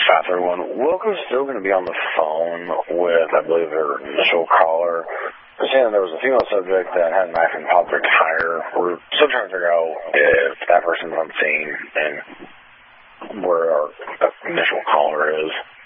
531. Welcome's still going to be on the phone with, I believe, their initial caller. They're saying there was a female subject that had a knife and popped their tire. We're still trying to figure out if that person's on scene and where our initial caller is.